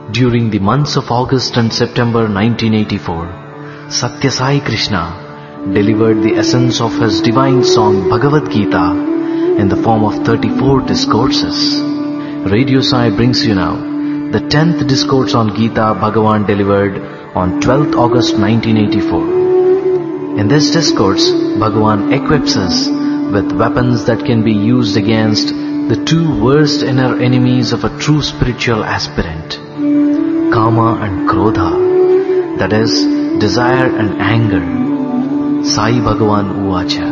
During the months of August and September 1984, Satya Sai Krishna delivered the essence of his divine song Bhagavad Gita in the form of 34 discourses. Radio Sai brings you now the 10th discourse on Gita Bhagavan delivered on 12th August 1984. In this discourse, Bhagavan equips us with weapons that can be used against the two worst inner enemies of a true spiritual aspirant, Kama and Krodha, that is, desire and anger. Sai Bhagavan Uvacha.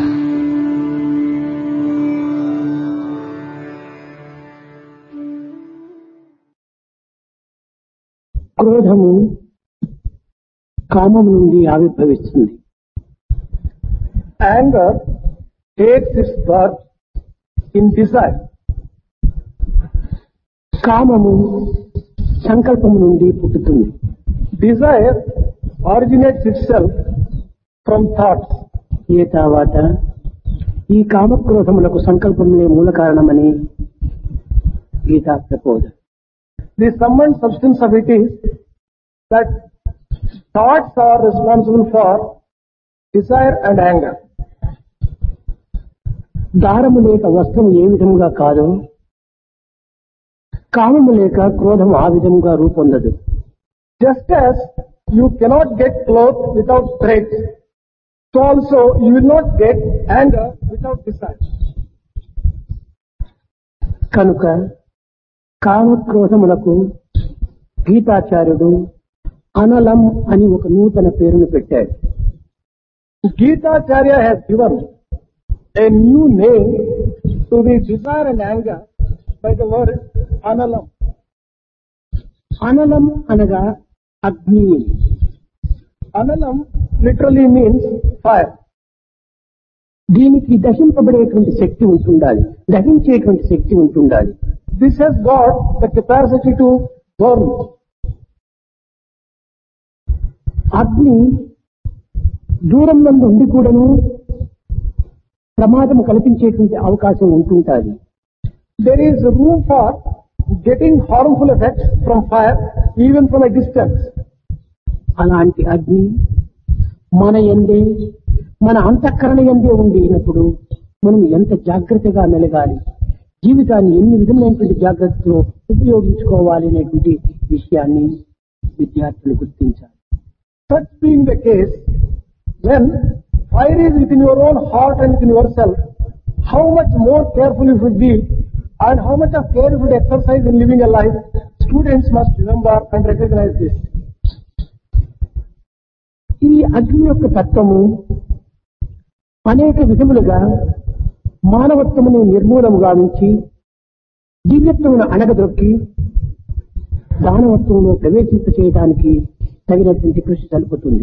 క్రోధము కామము నుండి ఆవిర్భవిస్తుంది. Anger takes its birth in desire. కామము సంకల్పము నుండి పుట్టుతుంది. Desire originates itself from thoughts. ఏ తర్వాత ఈ కామక్రోధములకు సంకల్పములే మూల కారణమని గీతా ప్రబోధం. The sum and substance of it is that thoughts are responsible for desire and anger. దారము లేక వస్త్రము ఏ విధముగా కాదో కామము లేక క్రోధము ఆ విధముగా రూపొందదు. Just as you cannot get clothes without threads, so also you will not get anger without desire. కనుక కామక్రోధములకు గీతాచార్యుడు అనలం అని ఒక నూతన పేరును పెట్టాడు. Gita Acharya has given a new name to the desire and anger by the word analam. అనలం అనగా అగ్ని. Analam literally means fire. దీనికి దహింపబడేటువంటి శక్తి ఉంటుండాలి, దహించేటువంటి శక్తి ఉంటుండాలి. This has got the capacity to burn. అగ్ని దూరం నుండి ఉండి కూడాను ప్రమాదం కల్పించేటువంటి అవకాశం ఉంటుంటుంది. There is room for getting harmful effects from fire even from a distance. అలాంటి అగ్ని మన యందే మన అంతఃకరణ యందే ఉండినప్పుడు మనం ఎంత జాగ్రత్తగా మెలగాలి, జీవితాన్ని ఎన్ని విధమైనటువంటి జాగ్రత్తలో ఉపయోగించుకోవాలి అనేటువంటి విషయాన్ని విద్యార్థులు గుర్తించాలి. Such being the case, when fire is within your own heart and within yourself, how much more careful you should be and how much of care you should exercise in living a life, students must remember and recognize this. ఈ అగ్ని యొక్క తత్వము అనేక విధములుగా మానవత్వమును నిర్మూలము గావించి దివ్యత్వమును అణగదొక్కి దానవత్వంలో ప్రవేశింప చేయడానికి తగినటువంటి కృషి జరుపుతుంది.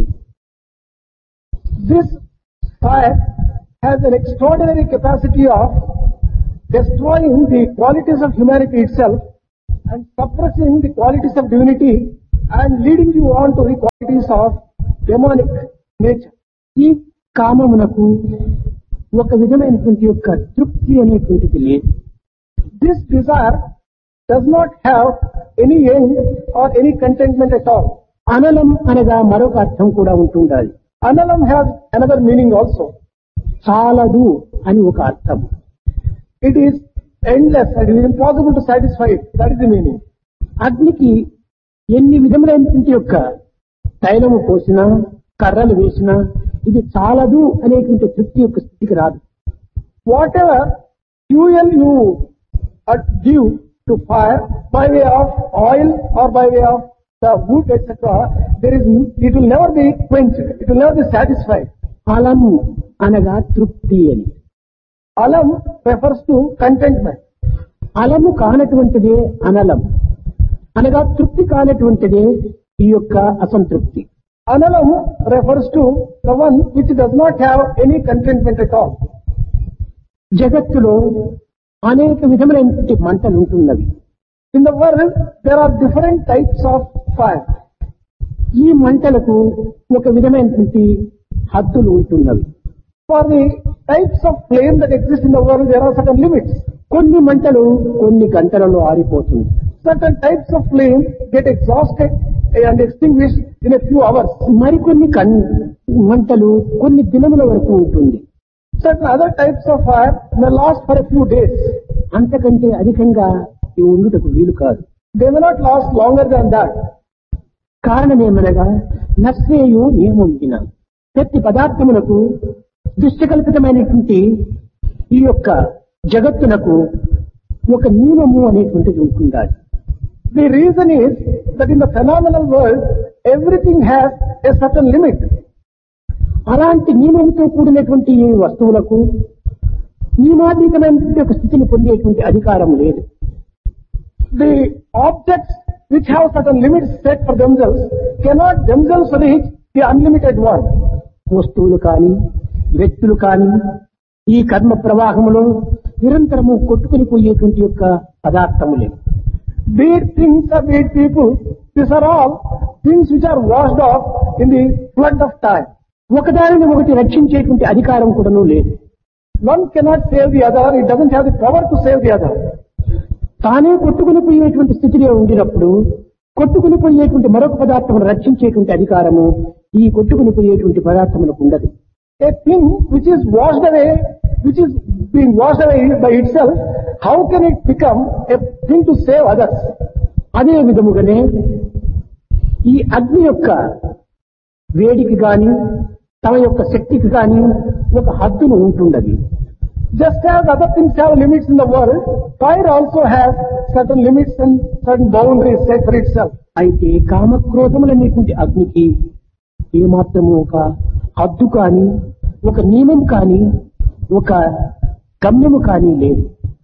This fire has an extraordinary capacity of destroying the qualities of humanity itself and suppressing the qualities of divinity and leading you on to the qualities of demonic nature. ఈ కామమునకు ఒక విధమైనటువంటి యొక్క తృప్తి అనేటువంటిది లేదు. This desire does not have any end or any contentment at all. అనలం అనగా మరొక అర్థం కూడా ఉంటుండాలి. Analam has another meaning also. చాలదు అని ఒక అర్థం. It is endless and it is impossible to satisfy it. That is the meaning. అగ్నికి ఎన్ని విధములైనటువంటి యొక్క తైలము పోసినా కర్రలు వేసినా ఇది చాలదు అనేటువంటి తృప్తి యొక్క స్థితికి రాదు. Whatever fuel you give to fire by way of oil or by way of the wood, etc., it will never be quenched. It will never be satisfied. అలము అనగా తృప్తి అని. Alam refers to contentment. అలము కానటువంటిదే అనలం అనగా తృప్తి కానటువంటిదే ఈ యొక్క అసంతృప్తి. Analam refers to the one which does not have any contentment at all. జగత్తులో అనేక విధములైనటువంటి మంటలు ఉంటున్నవి. In the world, there are different types of fire. ఈ మంటలకు ఒక విధమైనటువంటి హద్దులు ఉంటున్నవి. For the types of flame that exist in the world, there are certain limits. కొన్ని మంటలు కొన్ని గంటలలో ఆరిపోతుంది. Certain types of flame get exhausted and extinguished in a few hours. మరికొన్ని మంటలు కొన్ని దినముల వరకు ఉంటుంది. Certain other types of fire may last for a few days. అంతకంటే అధికంగా ఇవి ఉండుటకు వీలు కాదు. They may not last longer than that. కారణమేమనగా నశ్రేయు నియమం విన ప్రతి పదార్థములకు దుష్టకల్పితమైనటువంటి ఈ యొక్క జగత్తునకు ఒక నియమము అనేటువంటిది ఉంటుండాలి. The reason is that in the phenomenal world, everything has a certain limit. అలాంటి నియమంతో కూడినటువంటి ఈ వస్తువులకు నియమాతీతమైనటువంటి ఒక స్థితిని పొందేటువంటి అధికారం లేదు. The objects which have certain limits set for themselves cannot themselves reach the unlimited one. వస్తువులు కాని వ్యక్తులు కాని ఈ కర్మ ప్రవాహములో నిరంతరము కొట్టుకుని పోయేటువంటి యొక్క పదార్థములే. Be it things or be it people, these are all things which are washed off in the flood of time. ఒకదానిని ఒకటి రక్షించేటువంటి అధికారం కూడాను లేదు. One cannot save the other, it doesn't have the power to save the other. తానే కొట్టుకుని పోయేటువంటి స్థితిలో ఉండినప్పుడు కొట్టుకుని పోయేటువంటి మరొక పదార్థమును రక్షించేటువంటి అధికారము ఈ కొట్టుకుని పోయేటువంటి పదార్థములకు ఉండదు. A thing which is washed away, which is being washed away by itself, how can it become a thing to save others? అదే విధముగానే ఈ అగ్ని యొక్క వేడికి గాని తమ యొక్క శక్తికి గాని ఒక హద్దును ఉంటుండదు. Just as other things have limits in the world, fire also has certain limits and certain boundaries set for itself. అయితే కామక్రోధములనేటువంటి అగ్నికి ఏమాత్రము ఒక హద్దు కాని ఒక నియమం కాని ఒక గమ్యము కాని లేదు.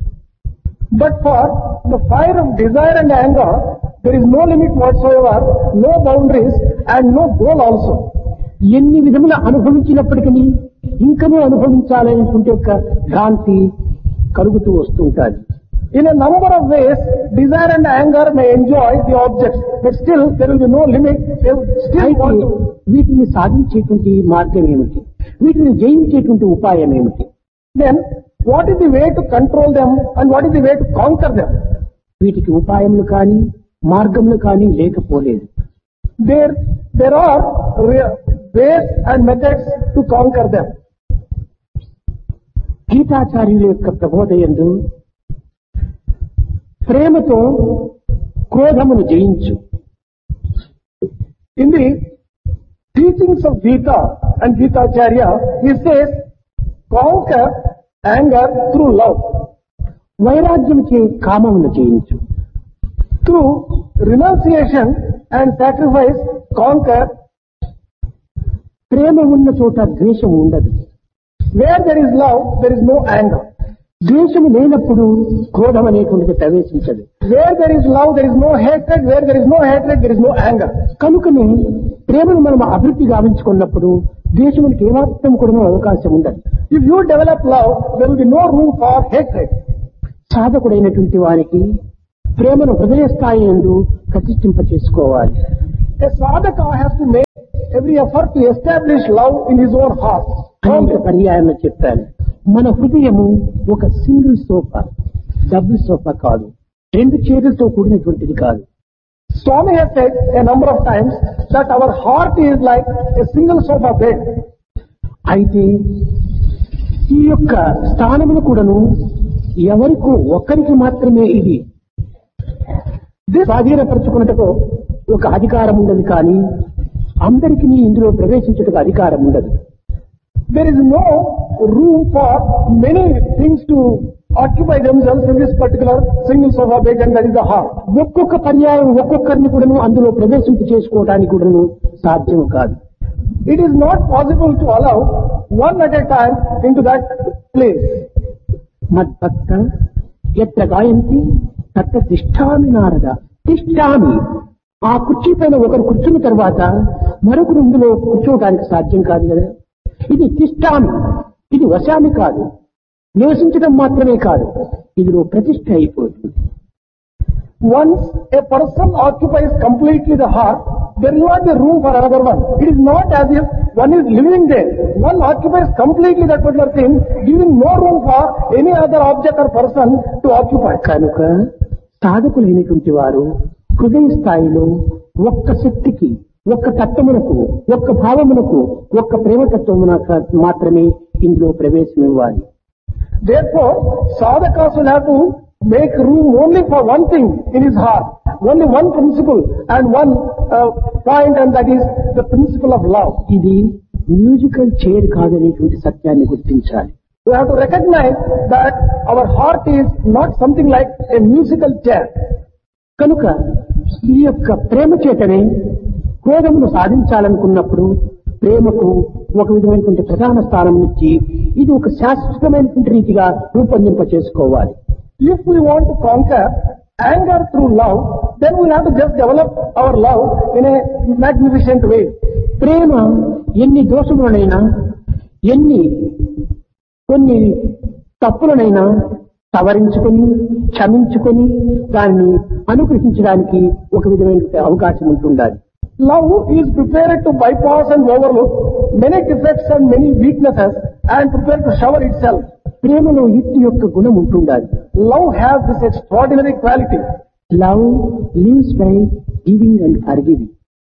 But for the fire of desire and anger, there is no limit whatsoever, no boundaries and no goal also. ఎన్ని విధముల అనుభవించినప్పటికీ ఇంకనూ అనుభవించాలనేటువంటి ఒక భ్రాంతి కలుగుతూ వస్తుంటాది. In a number of ways, desire and anger may enjoy the objects, but still there will be no limit. They will still want to. వీటిని సాధించేటువంటి మార్గం ఏమిటి? వీటిని జయించేటువంటి ఉపాయం ఏమిటి? Then, what is the way to control them and what is the way to conquer them? వీటికి ఉపాయములు కానీ మార్గములు కానీ లేకపోలేదు. There are ways and methods to conquer them. గీతాచార్యుల యొక్క ప్రబోధయందు ప్రేమతో క్రోధమును జయించు. In the teachings of Gita and Gitacharya, he says, conquer anger through love. వైరాగ్యం చే కామమును జయించు. Through renunciation and sacrifice, conquer. ప్రేమ ఉన్న చోట ద్వేషం ఉండదు. Where there is love, there is no anger. ద్వేషము లేనప్పుడు క్రోధం అనేటువంటిది ప్రవేశించదు. Where there is love, there is no hatred. Where there is no hatred, there is no anger. కనుకనే ప్రేమను మనం అభివృద్ధి గావించుకున్నప్పుడు ద్వేషమునికి ఏమాత్రం కూడా అవకాశం ఉండదు. If you develop love, there will be no room for hatred. సాధకుడైనటువంటి వారికి ప్రేమను హృదయ స్థాయి యందు ప్రతిష్ఠింప చేసుకోవాలి. A sadhaka has to make every effort to establish love in his own heart. అనేక పర్యాయంలో చెప్పాను. మన హృదయము ఒక సింగిల్ సోఫా, డబుల్ సోఫా కాదు, రెండు చైర్లతో కూడినటువంటిది కాదు. Swami has said a number of times that our heart is like a single sofa bed. అయితే ఈ యొక్క స్థానమును కూడాను ఎవరికో ఒక్కరికి మాత్రమే ఇది స్వాధీనపరచుకున్నట్టుకు ఒక అధికారం ఉండదు, కానీ అందరికీ ఇందులో ప్రవేశించుటకు అధికారం ఉండదు. There is no room for many things to occupy themselves in this particular single sofa bed, and that is the heart. ఒక్కొక్క పర్యాయం ఒక్కొక్కరిని కూడాను అందులో ప్రవేశింప చేసుకోవడానికి కూడాను సాధ్యం కాదు. It is not possible to allow one at a time into that place. మద్భక్త ఎత్ర గాయంతి తత్ర తిష్టామి నారద. తిష్టామి, ఆ కుర్చీ పైన ఒకరు కూర్చున్న తర్వాత మరొకరు ఇందులో కూర్చోవడానికి సాధ్యం కాదు కదా. ఇది తిష్టామి, ఇది వశామి కాదు, నివసించడం మాత్రమే కాదు, ఇందులో ప్రతిష్ఠ అయిపోతుంది. Once a person occupies completely the heart, there will not be room for another one. It is not as if one is living there. One occupies completely that particular thing, giving no room for any other object or person to occupy. కనుక సాధకులైనటువంటి వారు హృదయ స్థాయిలో ఒక్క శక్తికి, ఒక్క తత్వమునకు, ఒక్క భావమునకు, ఒక్క ప్రేమతత్వమునకు మాత్రమే ఇందులో ప్రవేశం ఇవ్వాలి. Therefore, sadhakas will have to make room only for one thing in his heart, only one principle and one point, and that is the principle of love. ఇది మ్యూజికల్ చైర్ కాదనేటువంటి సత్యాన్ని గుర్తించాలి. We have to recognize that our heart is not something like a musical chair. కనుక ఈ యొక్క ప్రేమ చేతనే క్రోధమును సాధించాలనుకున్నప్పుడు ప్రేమకు ఒక విధమైనటువంటి ప్రధాన స్థానం ఇచ్చి ఇది ఒక శాశ్వతమైనటువంటి రీతిగా రూపొందింప చేసుకోవాలి. If we want to conquer anger through love, then we have to just develop our love in a magnificent way. ప్రేమ ఎన్ని దోషములనైనా, ఎన్ని కొన్ని తప్పులనైనా సవరించుకొని, క్షమించుకొని దాన్ని అనుగ్రహించడానికి ఒక విధమైన అవకాశం ఉంటుండాలి. Love is prepared to bypass and overlook many defects and many weaknesses and prepared to shower itself. ప్రేమలో ఇట్టి యొక్క గుణం ఉంటుండాలి. Love has this extraordinary quality. Love lives by giving and forgiving.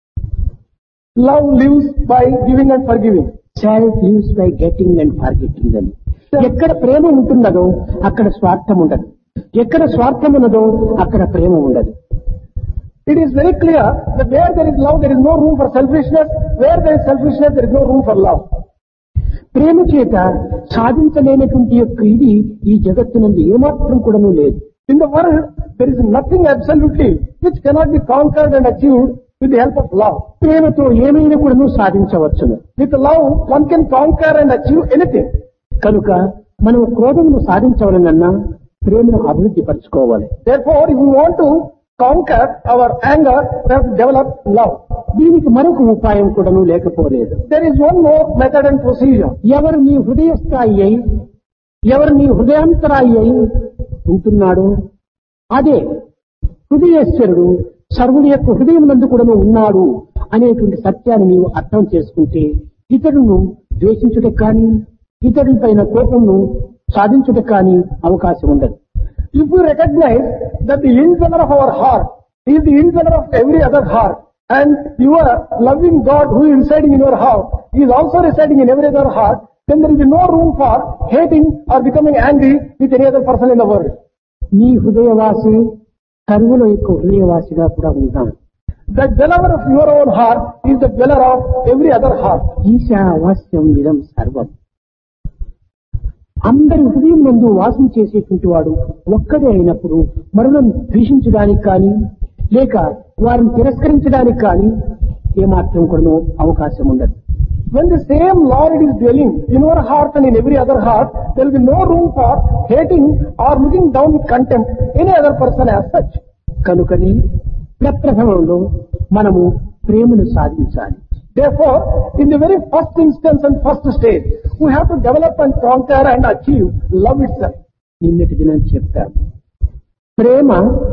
Love lives by giving and forgiving. Self lives by getting and forgetting అని. ఎక్కడ ప్రేమ ఉంటున్నదో అక్కడ స్వార్థం ఉండదు, ఎక్కడ స్వార్థం ఉన్నదో అక్కడ ప్రేమ ఉండదు. It is very clear that where there is love, there is no room for selfishness. Where there is selfishness, there is no room for love. ప్రేమ చేత సాధించలేనటువంటి యొక్క ఇది ఈ జగత్తునందు ఏమాత్రం కూడాను లేదు. In the world, there is nothing absolutely which cannot be conquered and achieved with the help of love. ప్రేమతో ఏమైనా కూడాను సాధించవచ్చును. With love, one can conquer and achieve anything. కనుక మనం క్రోధమును సాధించవలనన్నా ప్రేమను అభివృద్ధి పరచుకోవాలి. Therefore, if we want to conquer our anger, we have to develop love. దీనికి మరొక ఉపాయం కూడాను లేకపోలేదు. There is one more method and procedure. ఎవరు నీ హృదయ స్థాయి అయి, ఎవరు నీ హృదయాంతరాయి అయి ఉంటున్నాడో అదే హృదయేశ్వరుడు సర్వుడి యొక్క హృదయం నందు కూడాను ఉన్నాడు అనేటువంటి సత్యాన్ని నీవు అర్థం చేసుకుంటే ఇతరులను ద్వేషించుటకు కానీ, ఇతరుల పైన కోపంను సాధించుటకు కానీ అవకాశం ఉండదు. If we recognize that the indweller of our heart is the indweller of every other heart, and your loving God who is residing in your heart is also residing in every other heart, then there will be no room for hating or becoming angry with any other person in the world. నీ హృదయవాసి సర్వుల యొక్క హృదయవాసిగా కూడా ఉంటాను. The dweller of your own heart is the dweller of every other heart. ఈశావాస్యం ఇదం సర్వం. అందరి హృదయం నందు వాసం చేసేటువంటి వాడు ఒక్కడే అయినప్పుడు మరణం ద్వేషించడానికి కానీ, లేక వారిని తిరస్కరించడానికి కానీ ఏమాత్రం కూడా అవకాశం ఉండదు. When the same Lord is dwelling in your heart and in every other heart, there will be no room for hating or looking down with contempt any other person as such. కనుకనే ప్రప్రథమంలో మనము ప్రేమను సాధించాలి. Therefore, in the very first instance and first stage, we have to develop and conquer and achieve love itself. నిన్నటి దినం చెప్తాను, ప్రేమ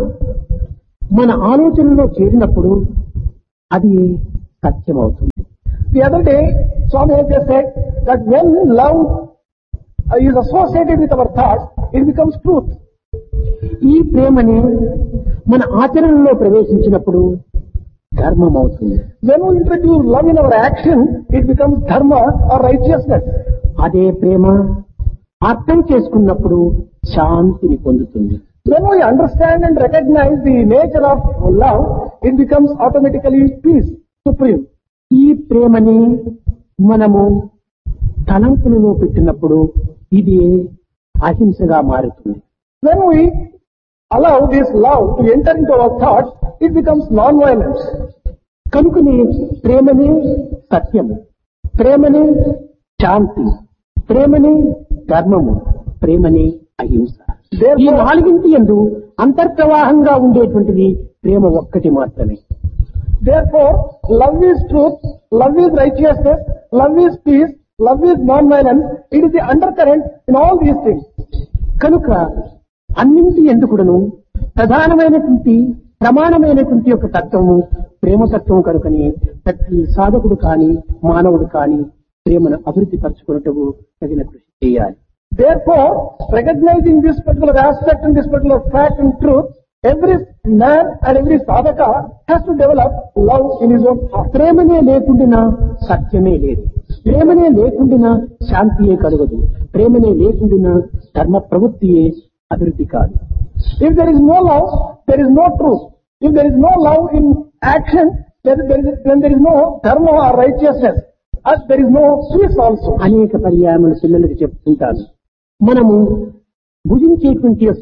మన ఆలోచనలో చేరినప్పుడు అది సత్యం అవుతుంది. The other day, Swami has just said that when love is associated with our thoughts, it becomes truth. ఈ ప్రేమని మన ఆచరణలో ప్రవేశించినప్పుడు ధర్మం అవుతుంది. When we introduce love in our action, it becomes dharma or righteousness. అదే ప్రేమ అర్థం చేసుకున్నప్పుడు శాంతిని పొందుతుంది. When we understand and recognize the nature of love, it becomes automatically peace, supreme. ఈ ప్రేమని మనము తలంపులలో పెట్టినప్పుడు ఇది అహింసగా మారుతుంది. When we allow this love to enter into our thoughts, it becomes non-violence. కనుకనే ప్రేమనే సత్యము, ప్రేమనే శాంతి, ప్రేమనే ధర్మము, ప్రేమనే అహింస. ఈ నాలుగింటి యందు అంతర్ప్రవాహంగా ఉండేటువంటిది ప్రేమ ఒక్కటి మాత్రమే. Therefore, love is truth, love is righteousness, love is peace, love is non-violence. It is the undercurrent in all these things. కనుక అన్నింటి ఎందుకుడను ప్రధానమైనటువంటి ప్రమాణమైనటువంటి యొక్క తత్వము ప్రేమతత్వం కనుకని ప్రతి సాధకుడు కాని మానవుడు కాని ప్రేమను అభివృద్ధి పరచుకున్నట్టు తగిన కృషి చేయాలి. Therefore, recognizing this particular aspect and this particular fact and truth, Every man and every sadhaka has to develop love in his own heart. ప్రేమనే లేకుండా సత్యమే లేదు. ప్రేమనే లేకుండా శాంతియే కలగదు. ప్రేమనే లేకుండా ధర్మ ప్రవృత్తియే అభివృద్ధి కాదు. If there is no love, there is no truth. If there is no love in action, then there is no dharma or righteousness. As there is no peace also. అనేక పర్యాయములు పిల్లలకు చెప్తుంటాను. మనము భుజించేటువంటి యొక్క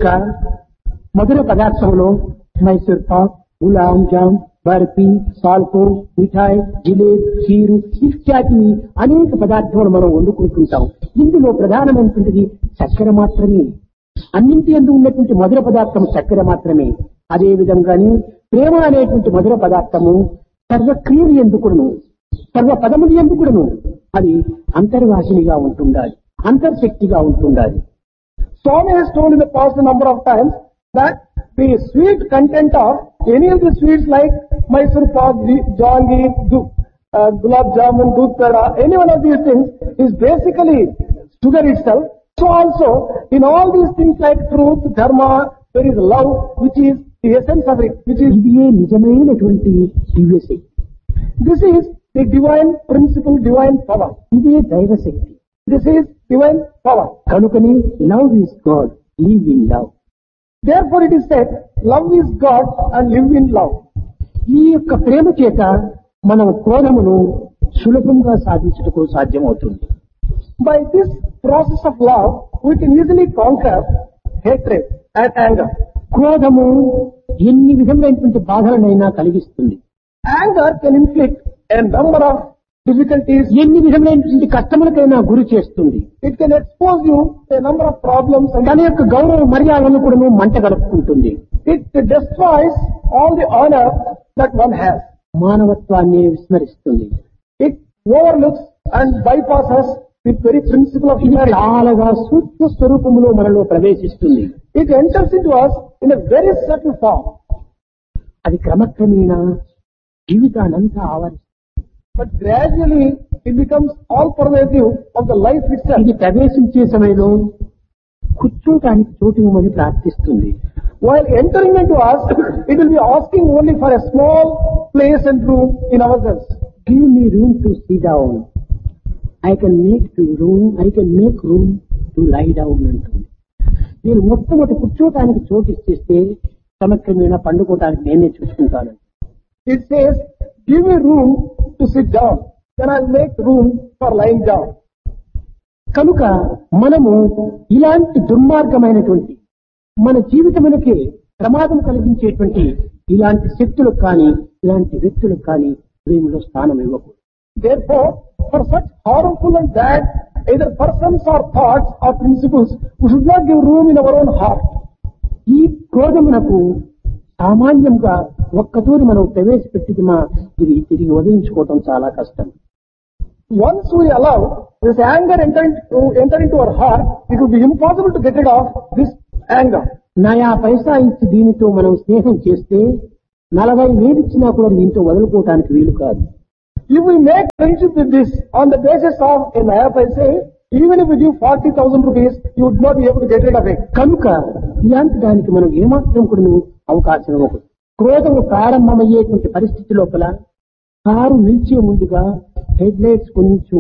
మధుర పదార్థంలో మైసూర్ పాక్, గులాం జామ్, బర్ఫీ, పాల్కో, మిఠాయి, జిలేబ్, ఖీరు ఇత్యాది అనేక పదార్థాలు మనం వండుకుంటుంటాం. ఇందులో ప్రధానమైనటువంటిది చక్కెర మాత్రమే. అన్నింటి యందు ఉన్నటువంటి మధుర పదార్థం చక్కెర మాత్రమే. అదే విధంగానే ప్రేమ అనేటువంటి మధుర పదార్థము సర్వక్రియలు ఎందుకును, సర్వ పదములు ఎందుకును అది అంతర్వాసినిగా ఉంటుండాలి, అంతర్శక్తిగా ఉంటుండాలి. Swami has told in the past a number of times that the sweet content of any of the sweets like Mysore pak, jaggery, gulab jamun, doodh peda, any one of these things is basically sugar itself. So also in all these things like truth, dharma, there is love which is the essence of it, which is ఇదే నిజమైనటువంటి దివ్యశక్తి. this is the divine principle, divine power. ఇదే దైవశక్తి. This is divine power. కనుకనే love is God, live in love. Therefore it is said, love is God and live in love. ఈ యొక్క ప్రేమ చేత మనం క్రోధమును సులభంగా సాధించటకు సాధ్యమవుతుంది. By this process of love, we can easily conquer hatred and anger. క్రోధము ఎన్ని విధములైనటువంటి బాధలనైనా కలిగిస్తుంది. Anger can inflict a number of difficulties. ఎన్ని విధములైనటువంటి కష్టములకైనా గురి చేస్తుంది. It can expose you to a number of problems and తన యొక్క గౌరవ మర్యాదలను కూడా మంట గడుపుకుంటుంది. it destroys all the honor that one has. మానవత్వాన్ని విస్మరిస్తుంది. It overlooks and bypasses the very principle of ఇది humanity. చాలాగా సూక్ష్మ స్వరూపంలో మనలో ప్రవేశిస్తుంది. It enters into us in a very subtle form. అది క్రమక్రమేణా జీవితానంతా ఆవరిస్తుంది. But gradually it becomes all pervasive of the life itself. ఇది ప్రవేశించే సమయంలో కూర్చోటానికి చోటు ఇవ్వమని ప్రార్థిస్తుంది. While entering into us, it will be asking only for a small place and room in ourselves. Give me room to sit down. I can make room to lie down అంటుంది. నేను మొట్టమొదటి కూర్చోటానికి చోటు ఇచ్చేస్తే క్రమక్రమేణా పండుకోవటానికి నేనే చూసుకుంటాను. It says, give me room to sit down, then I'll make room for lying down. కనుక మనము ఇలాంటి దుర్మార్గమైనటువంటి మన జీవితమునకే ప్రమాదం కలిగించేటువంటి ఇలాంటి శక్తులకు కానీ ఇలాంటి వ్యక్తులకు కానీ హృదయంలో స్థానం ఇవ్వకూడదు. Therefore, for such harmful and bad either persons or thoughts or principles, we should not give room in our own heart. ఈ క్రోధమునకు సామాన్యంగా ఒక్కతూరి మనం ప్రవేశపెట్టిదిమా ఇది తిరిగి వదిలించుకోవటం చాలా కష్టం. Once we allow this anger enter into our heart, it would be impossible to get rid of this anger. నయా పైసా ఇచ్చి దీనితో మనం స్నేహం చేస్తే 40,000 ఇచ్చినా కూడా దీంతో వదులుకోవటానికి వీలు కాదు. If we make friendship with this on the basis of a naya paise, even if we give 40,000 rupees, you would not be able to get rid of it. కనుక ఇలాంటి దానికి మనం ఏమాత్రం కూడా అవకాశం ఇవ్వకూడదు. క్రోధము ప్రారంభమయ్యేటువంటి పరిస్థితి లోపల కారు నిలిచే ముందుగా హెడ్ లైట్స్ కొంచెం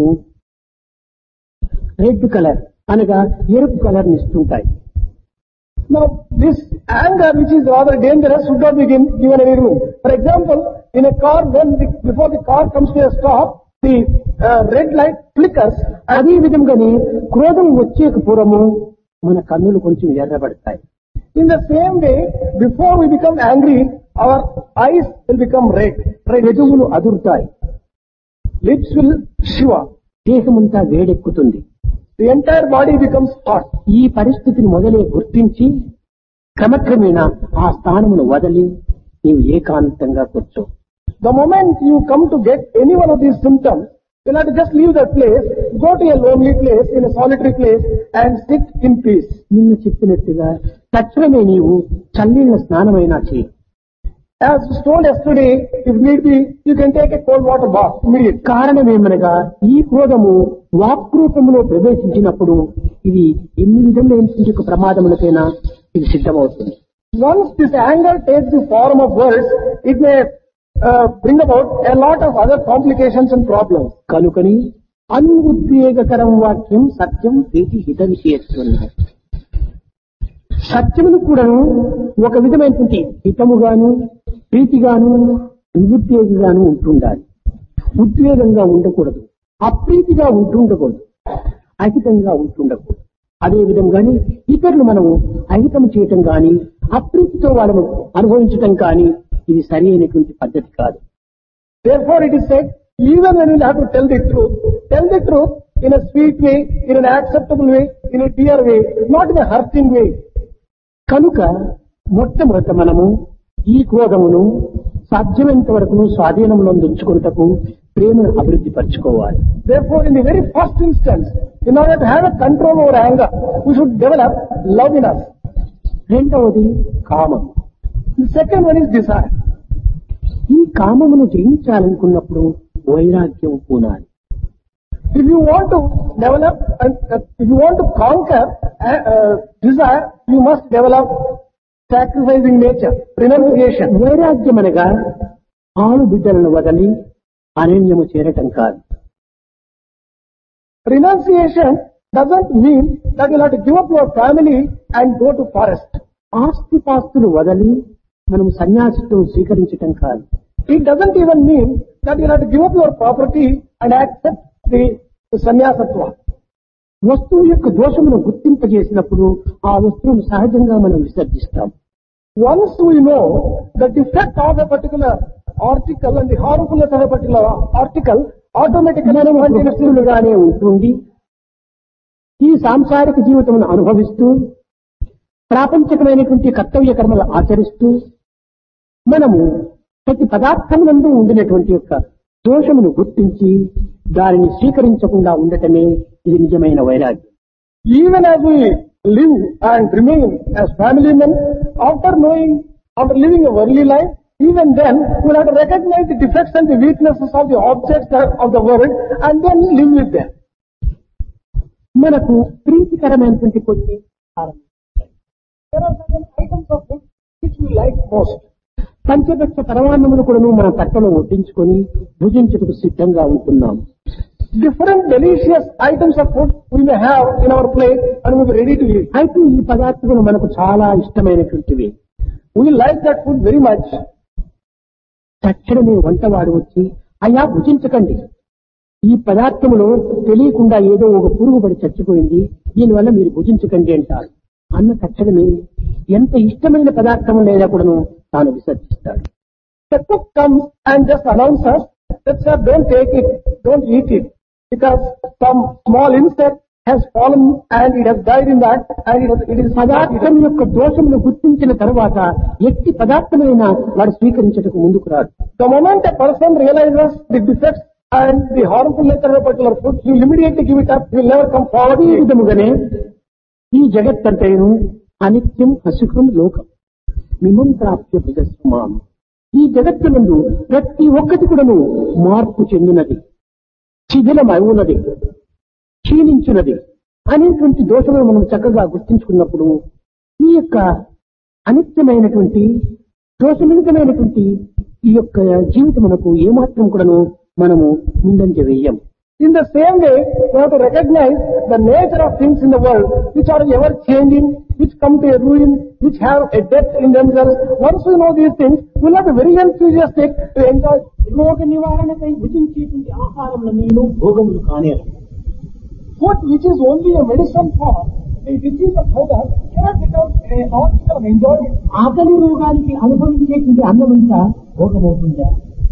రెడ్ కలర్ అనగా ఎరుపు కలర్ ఇస్తుంటాయి. Now, this anger, which is rather dangerous, should not be given any room. For example, in a car, before the car comes to a stop, the red light flickers. అదే విధంగానే క్రోధం వచ్చేక పూర్వము మన కన్నులు కొంచెం ఎర్రబడతాయి. In the same way, before we become angry, our eyes will become red. పెదవులు అదురుతాయి. Lips will shiver. దేహమంతా వేడెక్కుతుంది. The entire body becomes hot. ఈ పరిస్థితిని మొదలే గుర్తించి క్రమక్రమేణా ఆ స్థానమును వదిలి నీవు ఏకాంతంగా కూర్చో. The moment you come to get any one of these symptoms, you'll have to just leave that place, go to a lonely place, in a solitary place, and sit in peace. నిన్న చెప్పినట్టుగా తక్షణమే నీవు చల్లీళ్ల స్నానమైనా చేయి. As was told yesterday, if need be, you can take a cold water bath immediately. కారణమేమనగా ఈ క్రోధము వాక్రూపంలో ప్రవేశించినప్పుడు ఇది ఎన్ని విధములైన ప్రమాదములకైనా ఇది సిద్ధమవుతుంది. Once this anger takes the form of words, it may bring about a lot of other complications and problems. కనుకని అనుద్వేగకరం వాక్యం సత్యం ప్రీతి హిత విషయత్వం. సత్యమును కూడాను ఒక విధమైనటువంటి హితముగాను ప్రీతిగాను నిరుద్వేగంగాను ఉంటుండాలి. ఉద్వేగంగా ఉండకూడదు, అప్రీతిగా ఉంటుండకూడదు, అహితంగా ఉంటుండకూడదు. అదే విధంగానే ఇతరులు మనము అహితం చేయటం గాని అప్రీతితో వాళ్ళను అనుభవించటం కానీ ఇది సరి అయినటువంటి పద్ధతి కాదు. Therefore it is said, even when you have to tell the truth in a sweet way, in an acceptable way, in a dear way, not in a hurting way. కనుక మొట్టమొదట మనము ఈ క్రోధమును సాధ్యమైనంత వరకు స్వాధీనంలో ఉంచుకున్నటకు ప్రేమను అభివృద్ధి పరచుకోవాలి. Therefore, in the very first instance, in order to have a control over anger, we should develop love in us. రెండవది కామం. The second one is desire. ఈ కామమును జయించాలనుకున్నప్పుడు వైరాగ్యం పూనాలి. If you want to develop and if you want to conquer desire, you must develop sacrificing nature, renunciation. వైరాగ్యం అనగా ఆలు బిడ్డలను వదలి అరణ్యము చేరటం కాదు. Renunciation doesn't mean that you'll have to give up your family and go to forest. ఆస్తిపాస్తులు వదలి మనం సన్యాసిత్వం స్వీకరించటం కాదు. It doesn't even mean that you'll have to give up your property and accept the sannyasatva. వస్తువు యొక్క దోషమును గుర్తింపజేసినప్పుడు ఆ వస్తువును సహజంగా మనం విసర్జిస్తాం. Once we know the defect of a particular article and the harmfulness of a particular article, automatically మనం వస్తువులుగానే ఉంటుంది ఈ సాంసారిక జీవితమును అనుభవిస్తూ ప్రాపంచికమైనటువంటి కర్తవ్య కర్మలు ఆచరిస్తూ మనము ప్రతి పదార్థమునందు ఉండినటువంటి యొక్క దోషమును గుర్తించి దానిని స్వీకరించకుండా ఉండటమే ఇది నిజమైన వైరాగ్యం. Even as we live and remain as family men, after living a worldly life, even then we have to recognize the defects and the weaknesses of the objects of the world and then live with them. మనకు ప్రీతికరమైనటువంటి కొన్ని There are certain items of food which we like most. పంచపక్ష పరమాన్నమును కూడా మన తట్టలో వడ్డించుకొని భుజించుటకు సిద్ధంగా ఉంటున్నాం. Different delicious items of food we may have in our plate and we will be ready to eat. అయితే ఈ పదార్థములు మనకు చాలా ఇష్టమైనటువంటివి. We like that food very much. తక్షణమే వంటవాడు వచ్చి అయ్యా భుజించకండి, ఈ పదార్థములో తెలియకుండా ఏదో ఒక పురుగు పడి చచ్చిపోయింది, దీనివల్ల మీరు భుజించకండి అంటారు. అన్న తక్షణమే ఎంత ఇష్టమైన పదార్థము లేదా కూడాను తాను విసర్జిస్తాడు. The cook comes and just announces that sir, don't take it, don't eat it, because some small insect has fallen and it has died in that and it is పదార్థం యొక్క దోషమును గుర్తించిన తర్వాత ఎట్టి పదార్థమైనా వాడు స్వీకరించటకు ముందుకు రాడు. The moment a person realizes the defects and the harmful nature of a particular food, he will immediately give it up, he will never come forward. ఈ విధముగానే ఈ జగత్తంతేను అనిత్యం అసుఖం లోకం మిమం ప్రాప్య భుజస్మాం. ఈ జగత్తునందు ప్రతి ఒక్కటి కూడాను మార్పు చెందినది, శిథిలమవునది, క్షీణించున్నది అనేటువంటి దోషములు మనం చక్కగా గుర్తించుకున్నప్పుడు ఈ యొక్క అనిత్యమైనటువంటి దోషమితమైనటువంటి ఈ యొక్క జీవితమునకు ఏమాత్రం కూడాను మనము ముందంజ వేయం. In the same way, we have to recognize the nature of things in the world which are ever changing, which come to a ruin, which have a death in themselves. Once we know these things, we will have to be very enthusiastic to enjoy. రోగ నివారణకై భుజించేటువంటి ఆహారములను భోగములు కానేరు. Food which is only a medicine for the disease of hunger cannot become an object of enjoyment. ఆకలి రోగానికి అనుభవించేటువంటి అన్నమంతా భోగమవుతుందా?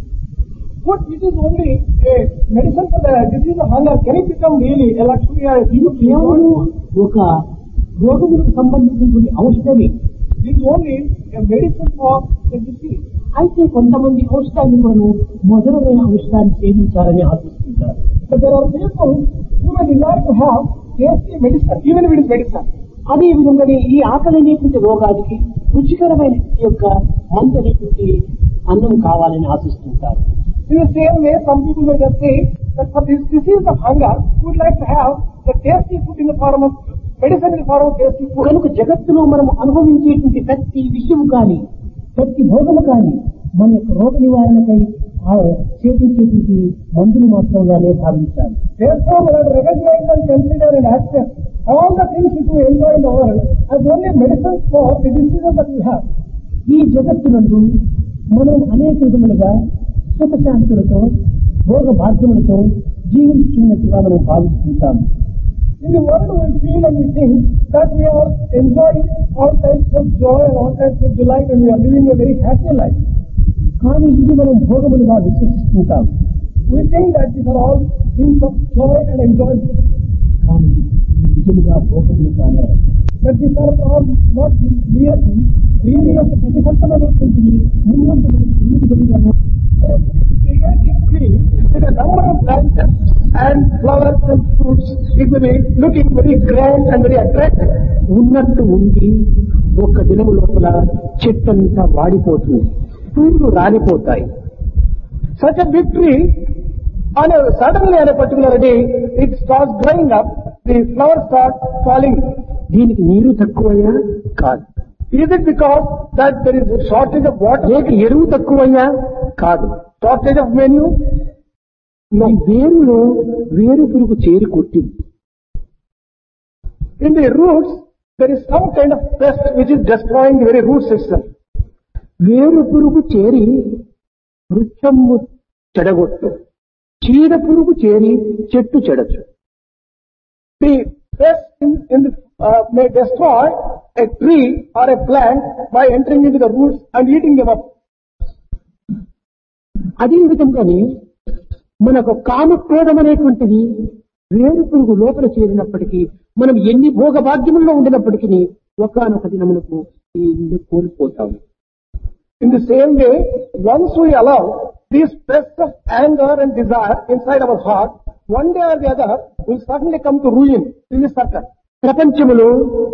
Food which is only a medicine for the disease of hunger, can it become really a luxury or a ఇది కేవలం ఒక రోగములకు సంబంధించినటువంటి ఔషధమే. It is only a medicine for the disease. అయితే కొంతమంది ఔషధాన్ని మనం మధురమైన ఔషధాన్ని సేవించాలని ఆశిస్తుంటారు. But there are people who may desire to have tasty medicine, even if it is medicine. అదే విధంగానే ఈ ఆకలి అనేటువంటి రోగానికి రుచికరమైన యొక్క మందు అనేటువంటి అన్నం కావాలని ఆశిస్తుంటారు. In the same way, some people may just say that for this disease of hunger, we would like to have the tasty food in the form of medicinal form of tasty food. కనుక జగత్తులో మనం అనుభవించేటువంటి ప్రతి విషయము కానీ ప్రతి భోగము కానీ మన యొక్క రోగ నివారణకై చేపించేటువంటి మందులు మాత్రంగానే భావించాలి. Therefore, we have to recognize and consider and accept all the things which we enjoy in the world as only medicines for the diseases that we have. ఈ జగత్తునందు మనం అనేక విధములుగా సుఖశాంతులతో భోగ భాగ్యములతో జీవించున్నట్టుగా మనం భావిస్తుంటాము. In the world we feel and we think that we are enjoying all types of joy and all types of delight and we are living a very happy life. కానీ ఇది మనం భోగములుగా విశ్వసిస్తుంటాం. We think that these are all things of joy and enjoyment. కానీ నిజముగా భోగములు కానే. But these are all not వీరి యొక్క ప్రతిఫలమైనటువంటిది ముందు ఎన్ని విధముగా with a number of branches and flowers and fruits, it will be looking very grand and very attractive. ఉన్నట్టు ఉండి ఒక్క దినము లోపల చెట్టంతా వాడిపోతుంది, పూలు రాలిపోతాయి. Such a big tree, suddenly on a particular day, it starts drying up, the flowers start falling. దీనికి నీరు తక్కువయ్యా? కాదు. Is it because that there is a shortage of water? లేక ఎరువు తక్కువయ్యా? కాదు. Shortage of manure? ఈ వేరులో వేరు పురుగు చేరి కొట్టింది. In the roots, there is some kind of pest which is destroying the very root system. వేరు పురుగు చేరి వృక్షము చెడగొట్టు, చీడ పురుగు చేరి చెట్టు చెడచ్చు. The pest may destroy a tree or a plant by entering into the roots and eating them up. అదే విధంగానే మనకు కామక్రోధం అనేటువంటిది వేరు పురుగు లోపల చేరినప్పటికీ మనం ఎన్ని భోగభాగ్యముల్లో ఉండినప్పటికీ ఒకానొక దినమునకు కోల్పోతాము. In the same way, once we allow these pests of anger and desire inside our heart, one day or the other will certainly come to ruin in this circle. ప్రపంచములో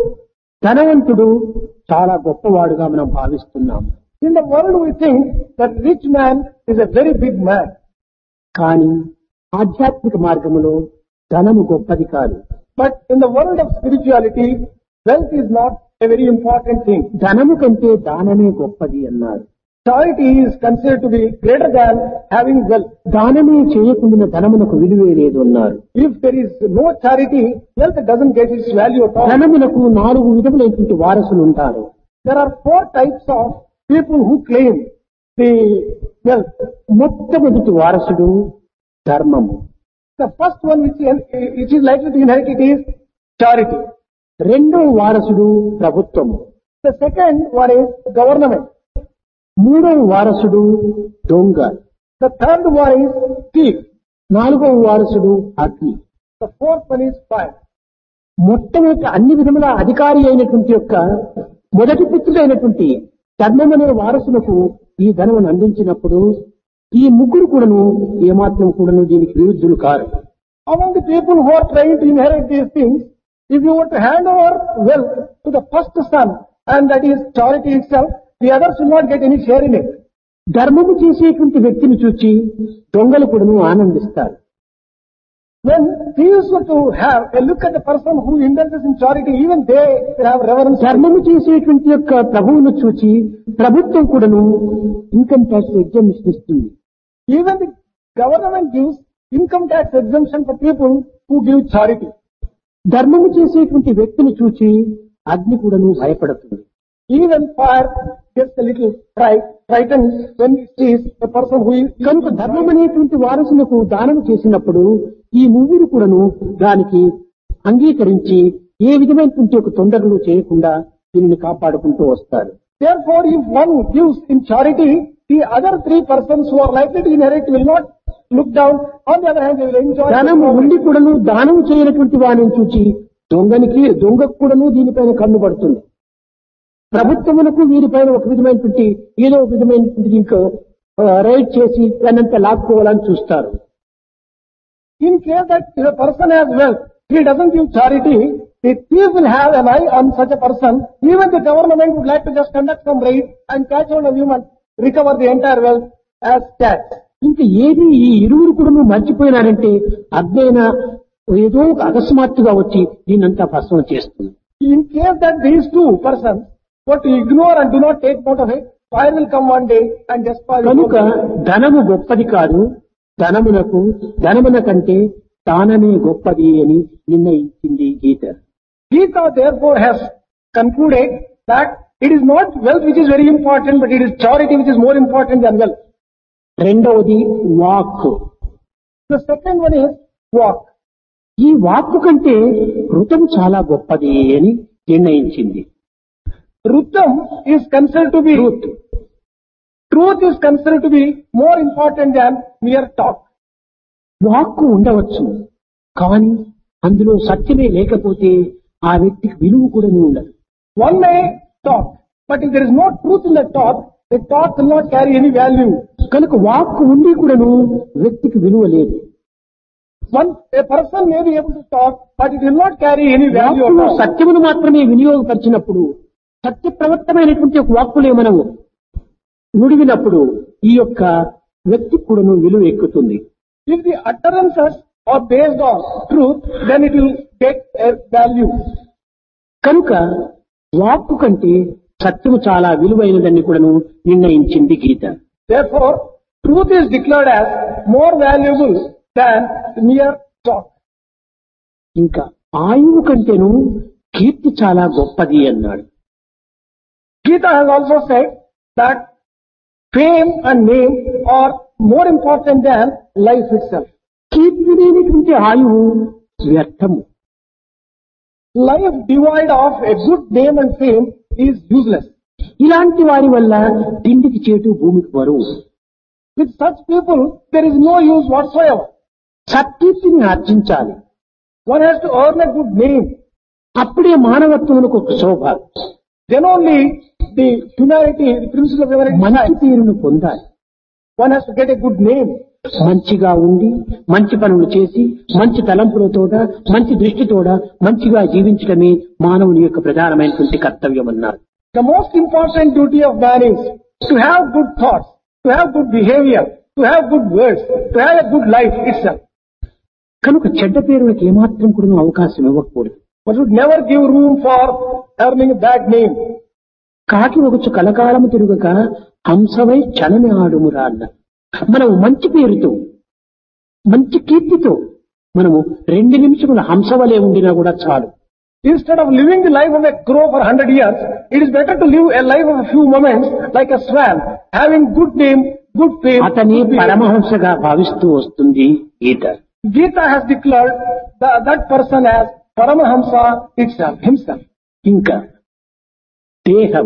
ధనవంతుడు చాలా గొప్పవాడుగా మనం భావిస్తున్నాము. In the world we think that rich man is a very big man. కానీ ఆధ్యాత్మిక మార్గములో ధనము గొప్పది కాదు. But in the world of spirituality, wealth is not a very important thing. ధనము కంటే దానమే గొప్పది అన్నారు. Charity is considered to be greater than having wealth. దానమే చేయకుండా ధనమునకు విలువే లేదు అన్నారు. If there is no charity, wealth doesn't get its value at all. ధనమునకు 4 విధములైనటువంటి వారసులు ఉంటారు. There are 4 types of people who claim the wealth. మొట్టమొదటి వారసుడు ధర్మము. The first one which is likely to inherit it is charity. రెండో వారసుడు ప్రభుత్వము. The second one is government. మూడవ వారసుడు దొంగ. The third one is thief. నాలుగవ వారసుడు అగ్ని. The fourth one is fire. మొట్టమొదటి అన్ని విధముల అధికారి అయినటువంటి యొక్క మొదటి పుత్రుడైనటువంటి ధర్మం అనే వారసులకు ఈ ధనమును అందించినప్పుడు ఈ ముగ్గురు కూడాను ఏమాత్రం కూడాను దీనికి విరుద్ధులు car. Among the people who are trying to inherit these things, if you were to hand over wealth to the first son, and that is charity itself, the others will not get any share in it. ధర్మము చేసేటువంటి వ్యక్తిని చూచి దొంగలు కూడాను ఆనందిస్తారు. When thieves were to have a look at the person who indulges in charity, even they will have reverence. ధర్మము చేసేటువంటి యొక్క ప్రభువును చూచి ప్రభుత్వం కూడాను ఇన్కమ్ ట్యాక్స్ ఎగ్జామిషన్ ఇస్తుంది. Even the government gives income tax exemption for people who give charity. ధర్మము చేసేటువంటి వ్యక్తిని చూచి అగ్ని కూడాను భయపడుతుంది. Even fire gets a little frightened when it sees a person who is. కనుక ధర్మం అనేటువంటి వారసులకు దానం చేసినప్పుడు ఈ ముగ్గురు కూడాను దానికి అంగీకరించి ఏ విధమైనటువంటి ఒక తొందరలు చేయకుండా దీనిని కాపాడుకుంటూ వస్తారు. Therefore, if one gives in charity, the other 3 persons who are likely to inherit will not look down. On the other hand, they will enjoy. ధనము ఉండి కూడాను దానం చేయనటువంటి వారిని చూచి దొంగకు కూడాను దీనిపైన కన్ను పడుతుంది. ప్రభుత్వమునకు వీరిపైన ఒక విధమైనటువంటి ఏదో ఒక విధమైనటువంటి దీంట్లో రైడ్ చేసి దానంతా లాక్కోవాలని చూస్తారు. In case that the person has wealth, he doesn't give charity, the thief will have an eye on such a person. Even the government would like to just conduct some raid and catch hold of him and recover the entire wealth as tax. ఇంకా ఏది ఈ ఇరువురు కూడా మర్చిపోయినారంటే అగ్నైనా ఏదో ఒక అకస్మాత్తుగా వచ్చి దీన్నంతా భస్మం చేస్తుంది. In case that these two persons were to ignore and do not take note of it, fire will come one day and destroy the కనుక whole. ధనము గొప్పది కాదు, ధనమున కంటే తానమే గొప్పది అని నిర్ణయించింది గీత. Gita therefore has concluded that it is not wealth which is very important, but it is charity which is more important than wealth. రెండవది వాక్కు. The second one is walk. ఈ వాక్కు కంటే ఋతం చాలా గొప్పది అని నిర్ణయించింది. Rutam is considered to be truth. truth is considered to be more important than mere talk. వాక్కు ఉండవచ్చు, కానీ అందులో సత్యమే లేకపోతే ఆ వ్యక్తికి విలువ కూడా ఉండదు. One may talk, but if there is no truth in the talk will not carry any value. కనుక వాక్కు ఉండి కూడాను వ్యక్తికి విలువ లేదు. A person may be able to talk, but it will not carry any value at వాక్కులో all. సత్యమును మాత్రమే వినియోగపరిచినప్పుడు, సత్య ప్రవర్తమైనటువంటి ఒక వాక్కులే మనము నుడివినప్పుడు ఈ యొక్క వ్యక్తికి కూడాను విలువ ఎక్కుతుంది. If the utterances are based on truth, then it will get a value. కనుక వాక్కు కంటే సత్యము చాలా విలువైనదని కూడాను నిర్ణయించింది గీత. Therefore, truth is declared as more valuable than mere talk. ఇంకా ఆయువు కంటేను కీర్తి చాలా గొప్పది అన్నాడు. Gita has also said that fame and name are more important than life itself. కీర్తి లేనటువంటి ఆయువు వ్యర్థము. Life devoid of a good name and fame is useless. ఇలాంటి వారి వల్ల తిండికి చేటు భూమికి బరువు. With such people, there is no use whatsoever. సత్కీర్తిని ఆర్జించాలి. One has to earn a good name. అప్పుడే మానవత్వమునకు ఒక శోభ. Then only the humanity, the principle of humanity మంచి shines. పేరును పొందాలి. One has to get a good name. మంచిగా ఉండి మంచి పనులు చేసి మంచి తలంపులతోడ మంచి దృష్టితోడ మంచిగా జీవించడమే మానవుని యొక్క ప్రధానమైనటువంటి కర్తవ్యం అన్నారు. The most important duty of man is to have good thoughts, to have good behavior, to have good words, to have a good life itself. కనుక చెడ్డ పేరులకు ఏమాత్రం కూడా అవకాశం ఇవ్వకూడదు. One should never give room for earning a bad name. కాకి ఒకచు కలకాలము తిరుగక హంసవై క్షణమే ఆడుమురా అన్న. మనము మంచి పేరుతో మంచి కీర్తితో మనము 2 నిమిషముల హంసవలే ఉండినా కూడా చాలు. Instead of living the life of a crow for 100 years, it is better to live a life of a few moments like a swan, having good name, good fame. అతని పరమహంసగా భావిస్తూ వస్తుంది గీత. Gita has declared that person as Paramahamsa itself, himself. ఇంకా దేహం.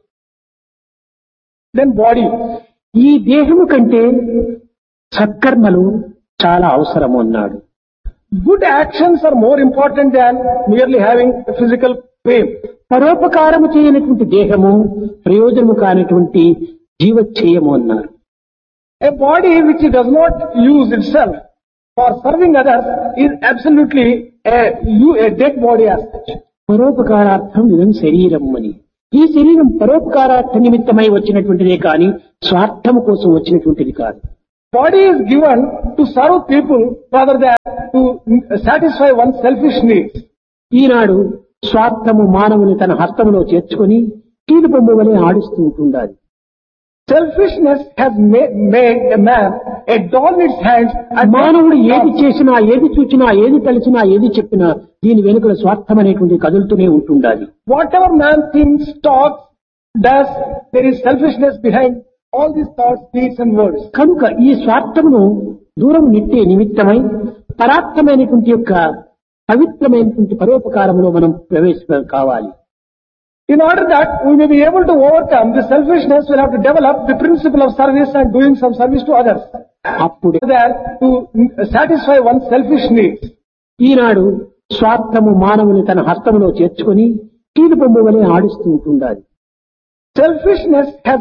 Then body. ఈ దేహము కంటే సత్కర్మలు చాలా అవసరము అన్నాడు. Good actions are more important than merely having a physical fame. పరోపకారము చేయనటువంటి దేహము ప్రయోజనము కానటువంటి జీవచ్ఛేయము అన్నారు. A body which does not use itself for serving others is absolutely a dead body as such. పరోపకారార్థం ఇదం శరీరం అని. ఈ శరీరం పరోపకారార్థ నిమిత్తమై వచ్చినటువంటిదే కాని స్వార్థము కోసం వచ్చినటువంటిది కాదు. Body is given to serve people rather than to satisfy one's selfish needs. ఈనాడు స్వార్థము మానవుని తన హస్తములో చేర్చుకొని కీలు బొమ్మ వలె ఆడిస్తూ ఉంటుండాలి. Selfishness has made a man a doll in its hands and మానవుడు ఏది చేసినా ఏది చూచినా ఏది తలచినా ఏది చెప్పినా దీని వెనుకల స్వార్థం అనేటువంటి కదులుతూనే ఉంటుండాలి. whatever man thinks, talks, does, there is selfishness behind all these thoughts, deeds and words. కనుక ఈ స్వార్థమును దూరం నెట్టే నిమిత్తమై పరార్థమైనటువంటి యొక్క పవిత్రమైనటువంటి పరోపకారములో మనం ప్రవేశం కావాలి. In order that we may be able to overcome the selfishness, we'll have to develop the principle of service and doing some service to others. అప్పుడే Rather to satisfy one's selfish needs. ఈనాడు స్వార్థము మానవుని తన హస్తములో చేర్చుకొని కీలు బొమ్మ వలె ఆడిస్తూ ఉంటుండాలి. Selfishness has